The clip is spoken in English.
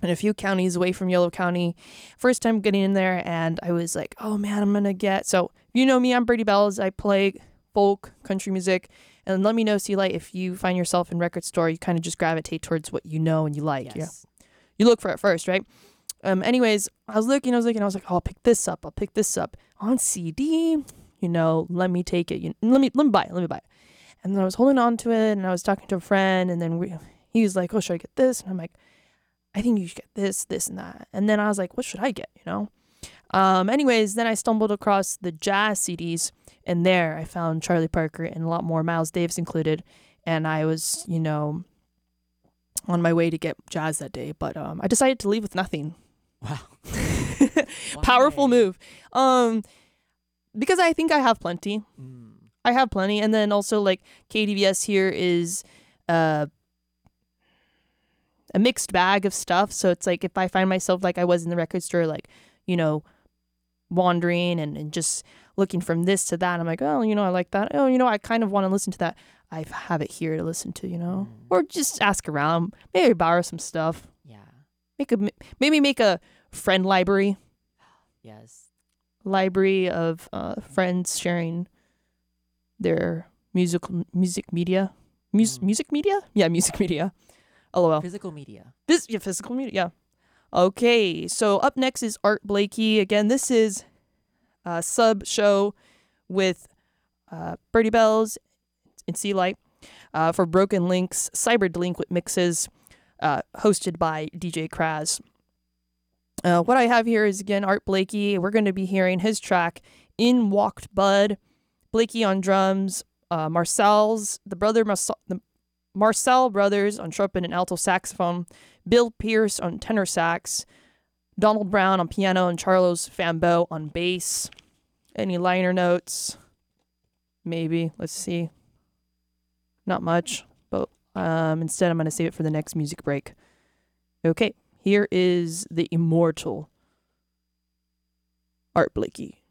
and a few counties away from Yolo County. First time getting in there, and I was like, oh man, I'm gonna get. So you know me, I'm Birdie Bells. I play folk, country music, and let me know, Sea Light, if you find yourself in record store, you kind of just gravitate towards what you know and you like. Yes. Yeah, you look for it first, right? Anyways, I was looking, I was like, oh, I'll pick this up on CD. You know, let me take it. Let me buy it. And then I was holding on to it, and I was talking to a friend, and then he was like, oh, should I get this? And I'm like, I think you should get this, and that. And then I was like, what should I get, you know? Anyways, then I stumbled across the jazz CDs, and there I found Charlie Parker and a lot more, Miles Davis included. And I was, you know, on my way to get jazz that day, but I decided to leave with nothing. Wow. Powerful move. Because I think I have plenty. I have plenty. And then also, like, KDVS here is a mixed bag of stuff. So it's like if I find myself like I was in the record store, like, you know, wandering and just looking from this to that, I'm like, oh, you know, I like that. Oh, you know, I kind of want to listen to that. I have it here to listen to, you know, or just ask around, maybe borrow some stuff. Yeah. Maybe make a friend library. Yes. Library of friends sharing their music media. Music media? Yeah, music media. LOL. Physical media. Physical media, yeah. Okay, so up next is Art Blakey. Again, this is a sub show with Birdie Bells and Sea Light for Broken Links, Cyber Delinquent Mixes, hosted by DJ Kraz. What I have here is, again, Art Blakey. We're going to be hearing his track, In Walked Bud. Blakey on drums, the Marcel brothers on trumpet and alto saxophone, Bill Pierce on tenor sax, Donald Brown on piano, and Charles Fambeau on bass. Any liner notes? Maybe. Let's see. Not much, but instead I'm going to save it for the next music break. Okay, here is the immortal Art Blakey.